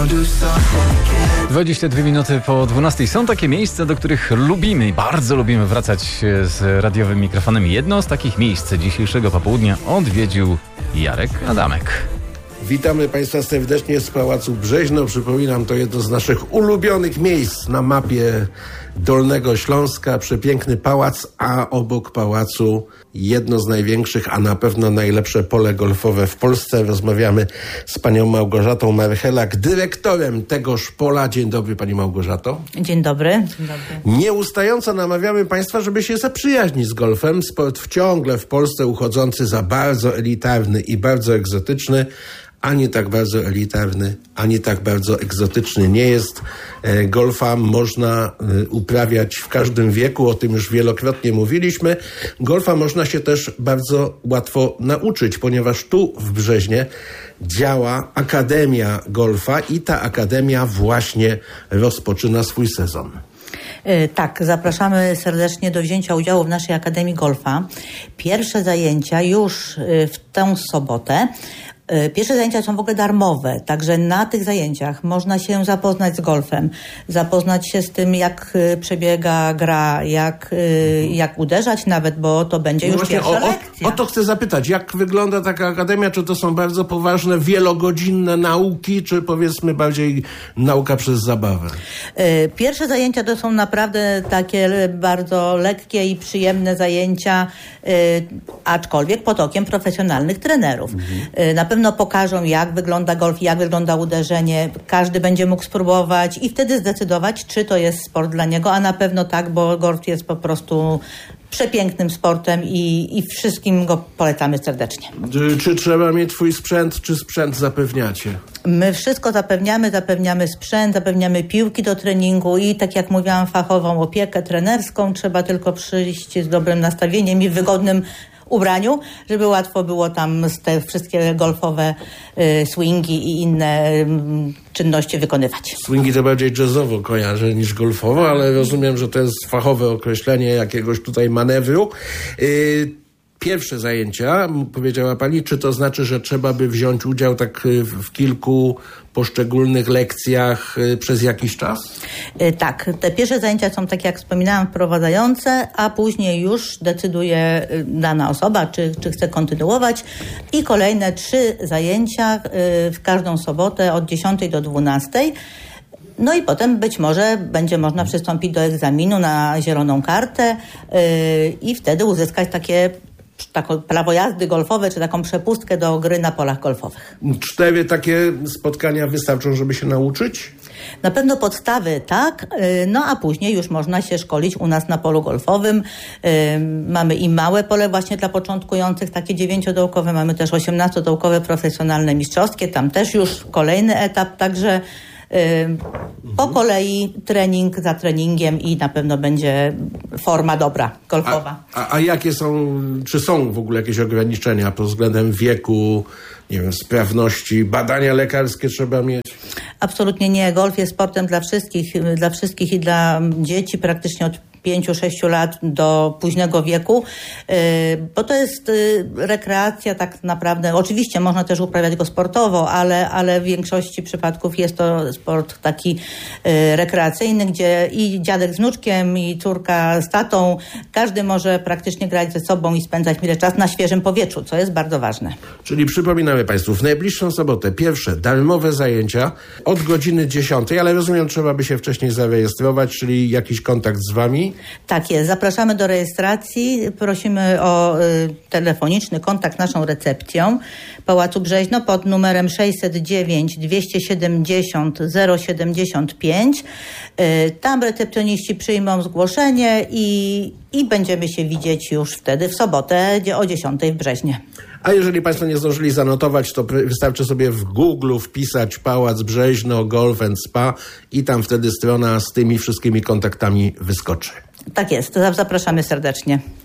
22 minuty po 12. Są takie miejsca, do których lubimy, bardzo lubimy wracać z radiowym mikrofonem. Jedno z takich miejsc dzisiejszego popołudnia odwiedził Jarek Adamek. Witamy Państwa serdecznie z Pałacu Brzeźno. Przypominam, to jedno z naszych ulubionych miejsc na mapie Dolnego Śląska. Przepiękny pałac, a obok pałacu jedno z największych, a na pewno najlepsze pole golfowe w Polsce. Rozmawiamy z panią Małgorzatą Marchelak, dyrektorem tegoż pola. Dzień dobry, pani Małgorzato. Dzień dobry. Nieustająco namawiamy Państwa, żeby się zaprzyjaźnić z golfem. Sport ciągle w Polsce uchodzący za bardzo elitarny i bardzo egzotyczny. Ani tak bardzo elitarny, ani tak bardzo egzotyczny nie jest. Golfa można uprawiać w każdym wieku, o tym już wielokrotnie mówiliśmy. Golfa można się też bardzo łatwo nauczyć, ponieważ tu w Brzeźnie działa Akademia Golfa i ta Akademia właśnie rozpoczyna swój sezon. Tak, zapraszamy serdecznie do wzięcia udziału w naszej Akademii Golfa. Pierwsze zajęcia już w tę sobotę. Pierwsze zajęcia są w ogóle darmowe, także na tych zajęciach można się zapoznać z golfem, zapoznać się z tym, jak przebiega gra, jak uderzać nawet, bo to będzie już pierwsza lekcja. O to chcę zapytać, jak wygląda taka akademia? Czy to są bardzo poważne, wielogodzinne nauki, czy powiedzmy bardziej nauka przez zabawę? Pierwsze zajęcia to są naprawdę takie bardzo lekkie i przyjemne zajęcia, aczkolwiek pod okiem profesjonalnych trenerów. Na pewno pokażą, jak wygląda golf, jak wygląda uderzenie. Każdy będzie mógł spróbować i wtedy zdecydować, czy to jest sport dla niego, a na pewno tak, bo golf jest po prostu przepięknym sportem i wszystkim go polecamy serdecznie. Czy trzeba mieć swój sprzęt, czy sprzęt zapewniacie? My wszystko zapewniamy sprzęt, zapewniamy piłki do treningu i tak jak mówiłam, fachową opiekę trenerską. Trzeba tylko przyjść z dobrym nastawieniem i w wygodnym ubraniu, żeby łatwo było tam te wszystkie golfowe swingi i inne czynności wykonywać. Swingi to bardziej jazzowo kojarzę niż golfowo, ale rozumiem, że to jest fachowe określenie jakiegoś tutaj manewru. Pierwsze zajęcia, powiedziała pani, czy to znaczy, że trzeba by wziąć udział tak w kilku poszczególnych lekcjach przez jakiś czas? Tak, te pierwsze zajęcia są, tak jak wspominałam, wprowadzające, a później już decyduje dana osoba, czy chce kontynuować i kolejne 3 zajęcia w każdą sobotę od 10 do 12. No i potem być może będzie można przystąpić do egzaminu na zieloną kartę i wtedy uzyskać taką prawo jazdy golfowe, czy taką przepustkę do gry na polach golfowych. 4 takie spotkania wystarczą, żeby się nauczyć? Na pewno podstawy tak, no a później już można się szkolić u nas na polu golfowym. Mamy i małe pole właśnie dla początkujących, takie 9-dołkowe, mamy też 18-dołkowe profesjonalne mistrzowskie, tam też już kolejny etap, także po kolei trening za treningiem i na pewno będzie forma dobra, golfowa. A jakie są, czy są w ogóle jakieś ograniczenia pod względem wieku, nie wiem, sprawności, badania lekarskie trzeba mieć? Absolutnie nie. Golf jest sportem dla wszystkich i dla dzieci praktycznie od 5-6 lat do późnego wieku, bo to jest rekreacja tak naprawdę. Oczywiście można też uprawiać go sportowo, ale w większości przypadków jest to sport taki rekreacyjny, gdzie i dziadek z wnuczkiem, i córka z tatą, każdy może praktycznie grać ze sobą i spędzać mile czas na świeżym powietrzu, co jest bardzo ważne. Czyli przypominamy Państwu, w najbliższą sobotę pierwsze darmowe zajęcia od godziny 10, ale rozumiem, trzeba by się wcześniej zarejestrować, czyli jakiś kontakt z Wami? Tak jest, zapraszamy do rejestracji, prosimy o telefoniczny kontakt z naszą recepcją Pałacu Brzeźno pod numerem 609 270 075. Tam recepcjoniści przyjmą zgłoszenie i będziemy się widzieć już wtedy w sobotę o 10 w Brzeźnie. A jeżeli Państwo nie zdążyli zanotować, to wystarczy sobie w Google wpisać Pałac Brzeźno Golf and Spa i tam wtedy strona z tymi wszystkimi kontaktami wyskoczy. Tak jest, zapraszamy serdecznie.